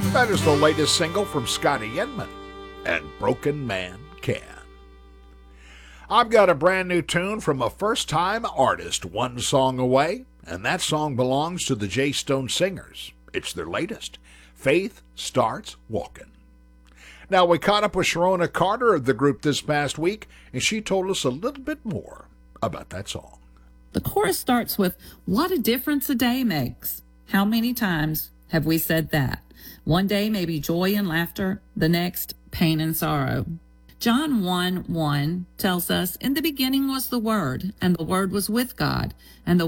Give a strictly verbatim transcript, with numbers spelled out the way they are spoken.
That is the latest single from Scotty Inman and Broken Man Can. I've got a brand new tune from a first-time artist, One Song Away, and that song belongs to the J. Stone Singers. It's their latest, Faith Starts Walking. Now, we caught up with Sharona Carter of the group this past week, and she told us a little bit more about that song. The chorus starts with, "What a difference a day makes." How many times have we said that? One day may be joy and laughter, the next pain and sorrow. John one one tells us, "In the beginning was the Word, and the Word was with God, and the